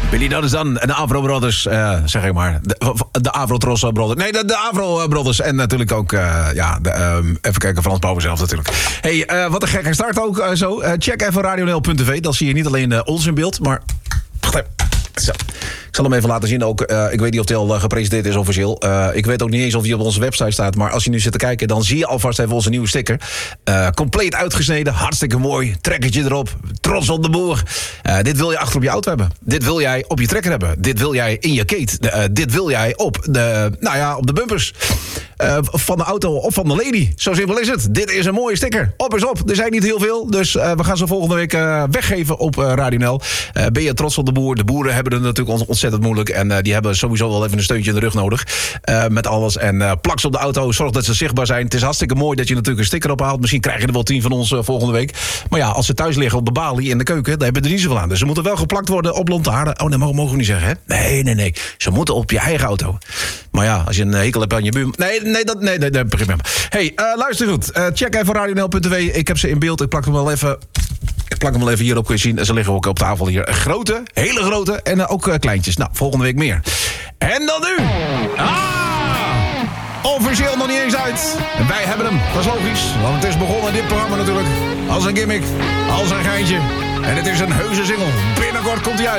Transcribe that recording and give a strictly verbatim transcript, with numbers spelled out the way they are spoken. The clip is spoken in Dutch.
Billy Dodson en de Avro Brothers, uh, zeg ik maar. De, de Avro Trosso Brothers. Nee, de, de Avro Brothers. En natuurlijk ook, uh, ja, de, um, even kijken, Frans Bouwen zelf natuurlijk. Hey, uh, wat een gekke start ook uh, zo. Uh, check even radionl punt tv. Dan zie je niet alleen uh, ons in beeld, maar... Wacht even. Zo. Ik zal hem even laten zien ook. Uh, ik weet niet of hij al uh, gepresenteerd is officieel. Uh, ik weet ook niet eens of hij op onze website staat. Maar als je nu zit te kijken, dan zie je alvast even onze nieuwe sticker. Uh, compleet uitgesneden, hartstikke mooi. Trekkertje erop, trots op de boer. Uh, dit wil je achter op je auto hebben. Dit wil jij op je trekker hebben. Dit wil jij in je keet. Uh, dit wil jij op de, nou ja, op de bumpers. Uh, van de auto of van de lady. Zo simpel is het. Dit is een mooie sticker. Op is op. Er zijn niet heel veel. Dus uh, we gaan ze volgende week uh, weggeven op uh, Radio N L. Uh, ben je trots op de boer? De boeren hebben het natuurlijk ontzettend moeilijk. En uh, die hebben sowieso wel even een steuntje in de rug nodig. Uh, met alles. En uh, plak ze op de auto. Zorg dat ze zichtbaar zijn. Het is hartstikke mooi dat je natuurlijk een sticker ophaalt. Misschien krijg je er wel tien van ons uh, volgende week. Maar ja, als ze thuis liggen op de balie in de keuken, dan hebben we er niet zoveel aan. Dus ze moeten wel geplakt worden op Lontaarden. Oh, dat mogen, mogen we niet zeggen, hè? Nee, nee, nee. Ze moeten op je eigen auto. Maar ja, als je een hekel hebt aan je buurman... Nee, nee, dat... Nee, nee, nee, begrijp me. Hey, uh, luister goed. Uh, check even radionl punt tv. Ik heb ze in beeld. Ik plak hem wel even... Ik plak hem wel even hierop, kun je zien. En ze liggen ook op tafel hier. Grote, hele grote en uh, ook uh, kleintjes. Nou, volgende week meer. En dan nu... Ah! Officieel nog niet eens uit. En wij hebben hem. Dat is logisch. Want het is begonnen, dit programma natuurlijk. Als een gimmick. Als een geintje. En het is een heuse single. Binnenkort komt hij uit.